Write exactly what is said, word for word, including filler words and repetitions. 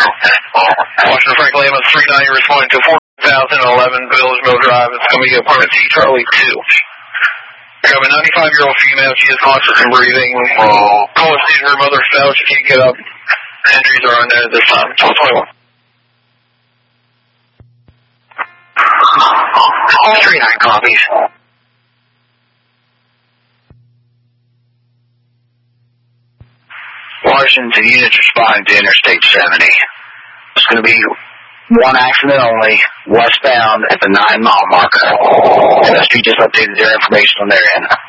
Washington Frank Lamos, three nine, you're responding to four thousand eleven Village Mill Drive. It's going to be apartment C, Charlie two. You have a ninety-five-year-old female. She is conscious and breathing. Call us to her mother's cell. She can't get up. Injuries are on there at this time. twelve twenty-one. three nine copies. Washington units responding to Interstate seventy. It's going to be one accident only, westbound at the nine mile marker. M S P just updated their information on their end.